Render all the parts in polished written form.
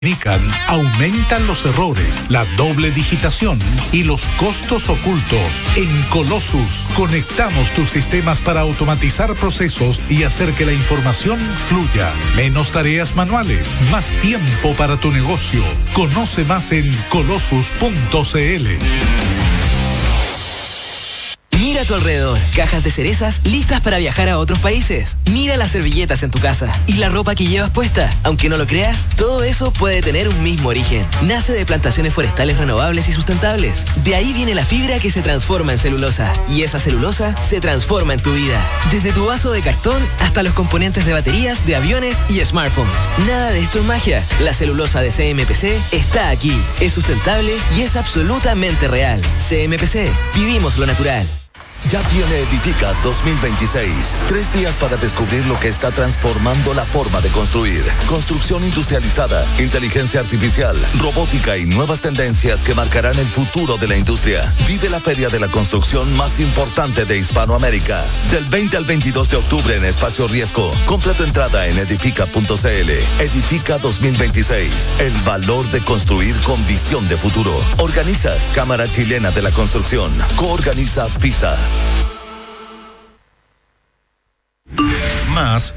aumentan los errores, la doble digitación y los costos ocultos. En Colossus conectamos tus sistemas para automatizar procesos y hacer que la información fluya. Menos tareas manuales, más tiempo para tu negocio. Conoce más en colossus.cl. Mira a tu alrededor, cajas de cerezas listas para viajar a otros países. Mira las servilletas en tu casa y la ropa que llevas puesta. Aunque no lo creas, todo eso puede tener un mismo origen. Nace de plantaciones forestales renovables y sustentables. De ahí viene la fibra que se transforma en celulosa. Y esa celulosa se transforma en tu vida. Desde tu vaso de cartón hasta los componentes de baterías, de aviones y smartphones. Nada de esto es magia. La celulosa de CMPC está aquí. Es sustentable y es absolutamente real. CMPC, vivimos lo natural. Ya viene Edifica 2026. 3 días para descubrir lo que está transformando la forma de construir. Construcción industrializada, inteligencia artificial, robótica y nuevas tendencias que marcarán el futuro de la industria. Vive la feria de la construcción más importante de Hispanoamérica. Del 20 al 22 de octubre en Espacio Riesgo. Compra tu entrada en edifica.cl. Edifica 2026. El valor de construir con visión de futuro. Organiza Cámara Chilena de la Construcción. Coorganiza PISA. Más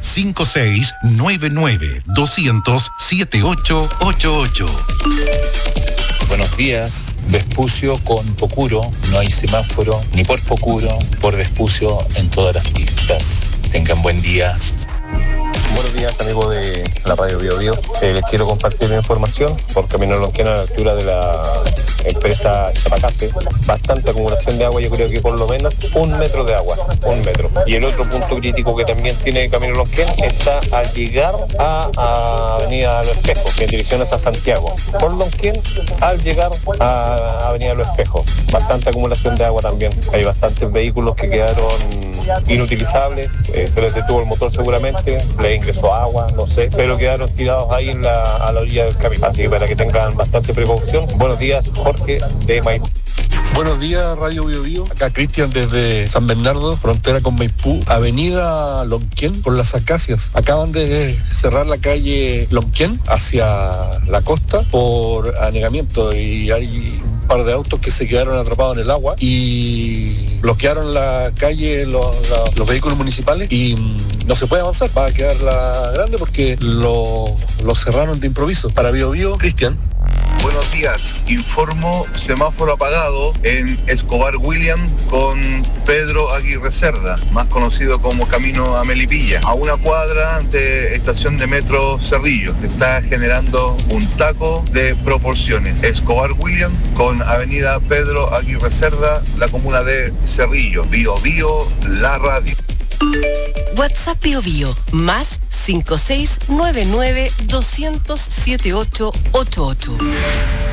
5699-200-7888. Buenos días. Vespucio con Pocuro. No hay semáforo ni por Pocuro, por Vespucio en todas las pistas. Tengan buen día. Buenos días, amigos de la radio Bio Bio. Les quiero compartir la información por Camino Lonquén a la altura de la empresa Chapacase. Bastante acumulación de agua, yo creo que por lo menos 1 metro de agua, 1 metro. Y el otro punto crítico que también tiene Camino Lonquén está al llegar a Avenida Los Espejos, en dirección hacia Santiago. Por Lonquén, al llegar a Avenida Los Espejos. Bastante acumulación de agua también. Hay bastantes vehículos que quedaron inutilizables, se les detuvo el motor seguramente, le ingresó agua, no sé, pero quedaron tirados ahí a la orilla del camino. Así que para que tengan bastante precaución. Buenos días, Jorge de Maipú. Buenos días, Radio Bio Bio. Acá Cristian desde San Bernardo, frontera con Maipú, Avenida Lonquén por las Acacias. Acaban de cerrar la calle Lonquén hacia la costa por anegamiento y hay un par de autos que se quedaron atrapados en el agua y bloquearon la calle los vehículos municipales y no se puede avanzar. Va a quedar la grande porque lo cerraron de improviso. Para Bio Bio, Cristian. Buenos días, informo semáforo apagado en Escobar William con Pedro Aguirre Cerda, más conocido como Camino a Melipilla, a 1 cuadra de estación de metro Cerrillo. Está generando un taco de proporciones. Escobar William con avenida Pedro Aguirre Cerda, la comuna de Cerrillo. Bio Bio, la radio. WhatsApp Bio Bio, más 5699-200-7888.